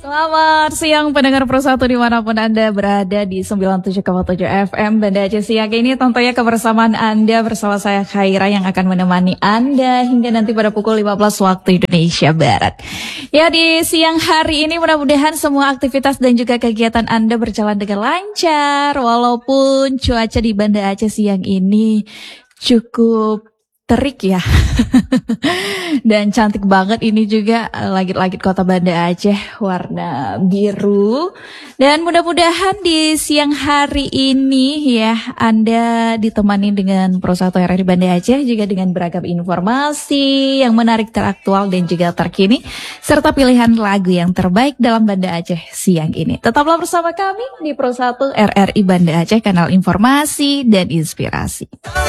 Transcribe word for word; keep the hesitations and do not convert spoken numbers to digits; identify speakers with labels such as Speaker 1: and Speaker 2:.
Speaker 1: Selamat siang pendengar Pro satu dimanapun Anda berada di sembilan puluh tujuh koma tujuh F M Banda Aceh siang ini tentunya kebersamaan Anda bersama saya Khaira yang akan menemani Anda hingga nanti pada pukul lima belas waktu Indonesia Barat. Ya, di siang hari ini mudah-mudahan semua aktivitas dan juga kegiatan Anda berjalan dengan lancar walaupun cuaca di Banda Aceh siang ini cukup terik ya. Dan cantik banget ini juga langit-langit kota Banda Aceh warna biru. Dan mudah-mudahan di siang hari ini ya Anda ditemani dengan Pro satu R R I Banda Aceh juga dengan beragam informasi yang menarik, teraktual dan juga terkini serta pilihan lagu yang terbaik dalam Banda Aceh siang ini. Tetaplah bersama kami di Pro satu R R I Banda Aceh, kanal informasi dan inspirasi.